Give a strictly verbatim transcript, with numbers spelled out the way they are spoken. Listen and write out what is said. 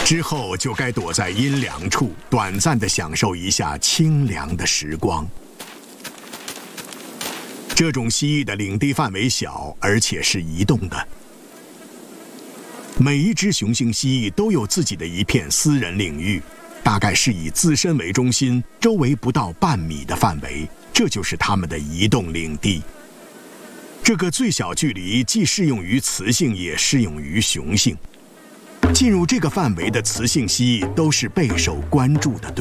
之后就该躲在阴凉处，短暂地享受一下清凉的时光。这种蜥蜴的领地范围小，而且是移动的。每一只雄性蜥蜴都有自己的一片私人领域，大概是以自身为中心，周围不到半米的范围，这就是它们的移动领地。这个最小距离既适用于雌性，也适用于雄性。进入这个范围的雌性蜥蜴都是备受关注的对象。